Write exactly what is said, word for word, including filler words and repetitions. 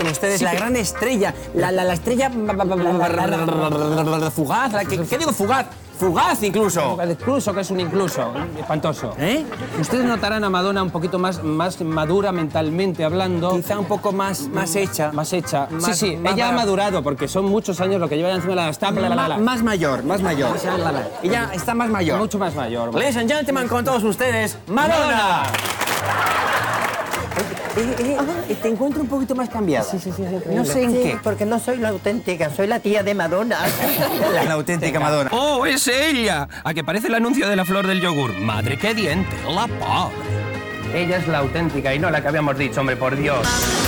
con ustedes Sí, la que- gran estrella, la, la, la estrella fugaz, la que- ¿qué digo fugaz? Fugaz incluso. Incluso, que es un incluso, espantoso. ¿Eh? Ustedes notarán a Madonna un poquito más, más madura mentalmente hablando. Quizá un poco más, más hecha. Más hecha. Más- sí, sí, más ella ha para- madurado porque son muchos años lo que lleva encima de la estampa. la, la, la, la. Más mayor, más mayor. Y ya está más mayor. Mucho más mayor. Ladies and gentlemen, con todos ustedes, Madonna. Eh, eh, eh, te encuentro un poquito más cambiada. Sí, sí, sí, sí, No sé en Sí, qué. porque no soy la auténtica, soy la tía de Madonna. La, la auténtica Madonna. ¡Oh, es ella! ¿A que parece el anuncio de la flor del yogur? ¡Madre, qué diente! ¡La pobre! Ella es la auténtica y no la que habíamos dicho, hombre, por Dios.